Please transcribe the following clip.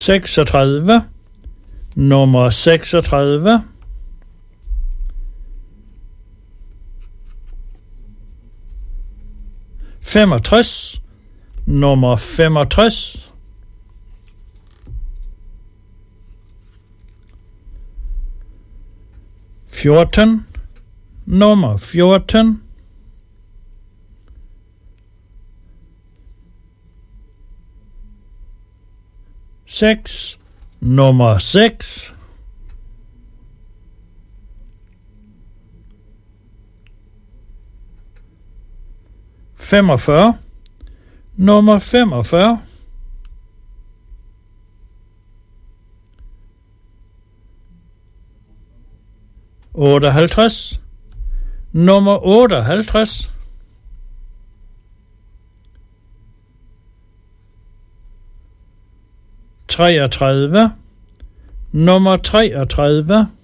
36, nummer 36, 65, nummer 65, 14, nummer 14, 6, nummer 6, 45, nummer 45, 58, nummer 58, 33, nummer 33,